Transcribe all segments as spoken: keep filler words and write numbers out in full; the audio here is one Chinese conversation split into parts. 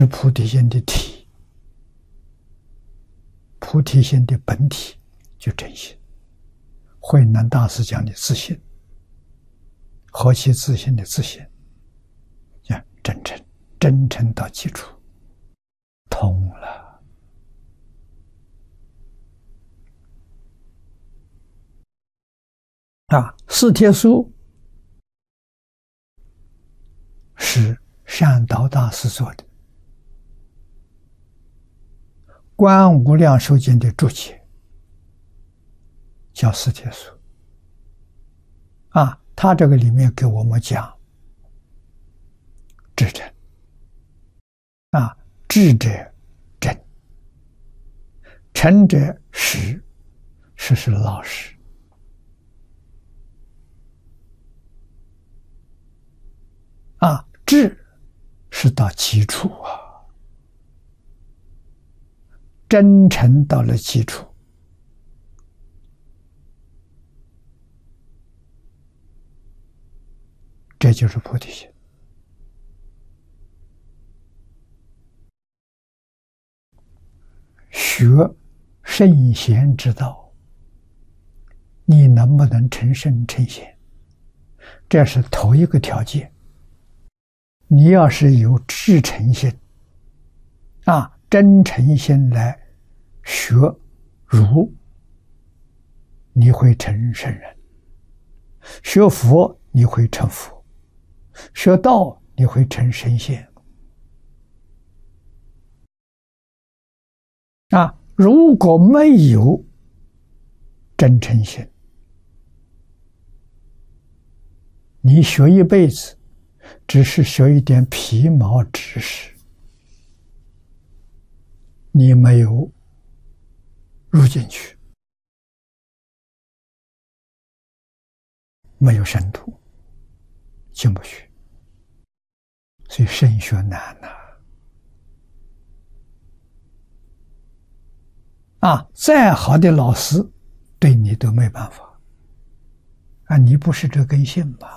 是菩提心的体，菩提心的本体就真心。慧能大师讲的自信，何其自信的自信，讲真诚，真诚到基础，通了。啊，四帖书是善导大师做的，观无量寿经的注解，叫四帖书。啊，他这个里面给我们讲至诚，啊，智者真，诚者实，实是老实。啊，智是到基础啊，真诚到了基础，这就是菩提心。学圣贤之道，你能不能成圣成贤？这是头一个条件。你要是有至诚心啊，真诚心来学儒，你会成圣人；学佛你会成佛；学道你会成神仙。啊，如果没有真诚心，你学一辈子只是学一点皮毛知识，你没有入进去，没有深度，进不去，所以深学难呐。啊，再好的老师对你都没办法。啊，你不是这根性吧？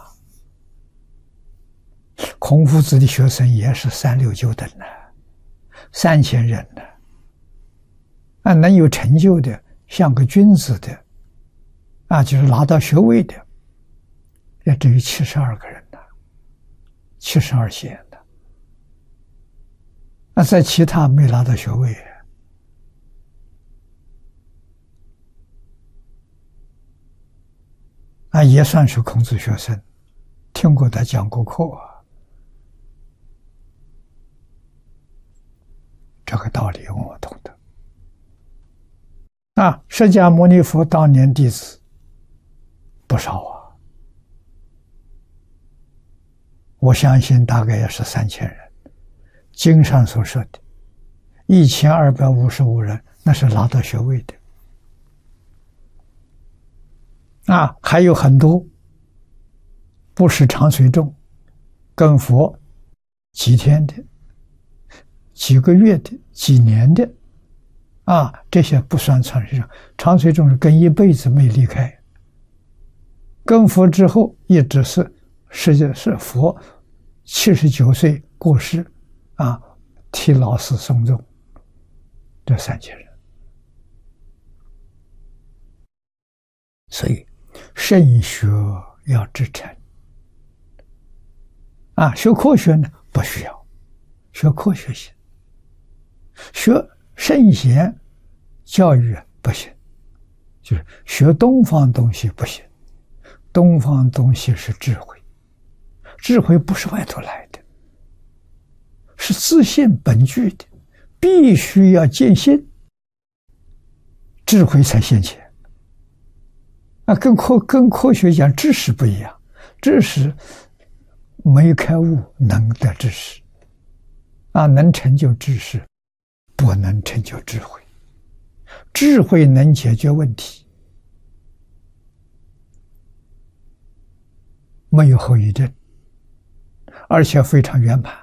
孔夫子的学生也是三六九等的，三千人的，啊，能有成就的，像个君子的，啊，就是拿到学位的，也只有七十二个人的，七十二贤的，那在其他没拿到学位，啊，也算是孔子学生，听过他讲过课啊。这个道理我懂得。啊，释迦牟尼佛当年弟子不少啊，我相信大概也是三千人。经上所说的一千二百五十五人，那是拿到学位的。啊，还有很多不是长随众，跟佛几天的、几个月的、几年的，啊，这些不算长随众。长随众是跟一辈子没离开，跟佛之后一直是实际是佛七十九岁过世，啊，替老师送终，这三千人。所以圣学要至诚。啊，学科学呢不需要，学科学行。学圣贤教育不行，就是学东方东西不行。东方东西是智慧，智慧不是外头来的，是自信本具的，必须要见性，智慧才现前。啊，跟科跟科学讲知识不一样，知识没开悟能得知识，啊，能成就知识，不能成就智慧。智慧能解决问题，没有后遗症，而且非常圆满。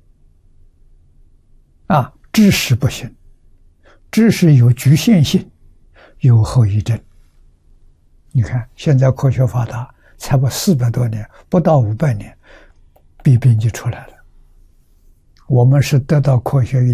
啊，知识不行，知识有局限性，有后遗症。你看，现在科学发达，才不四百多年，不到五百年，弊病就出来了。 我们是得到科学与